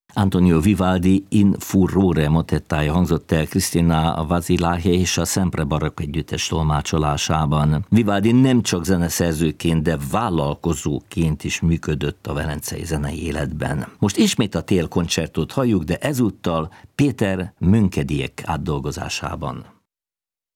Antonio Vivaldi In Furore motettája hangzott el Cristina Vazilahe és a Sempre Barokk együttes tolmácsolásában. Vivaldi nem csak zeneszerzőként, de vállalkozóként is működött a velencei zenei életben. Most ismét a Tél koncertot halljuk, de ezúttal Péter Mönkediek átdolgozásában.